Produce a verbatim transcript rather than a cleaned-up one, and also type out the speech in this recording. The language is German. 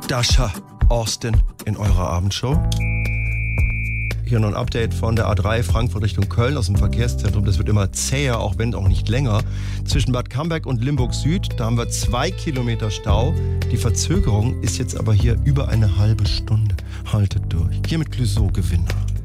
Dasha Austin in eurer Abendshow. Hier noch ein Update von der A drei Frankfurt Richtung Köln aus dem Verkehrszentrum. Das wird immer zäher, auch wenn auch nicht länger. Zwischen Bad Camberg und Limburg Süd, da haben wir zwei Kilometer Stau. Die Verzögerung ist jetzt aber hier über eine halbe Stunde. Haltet durch. Hier mit Clouseau Gewinner.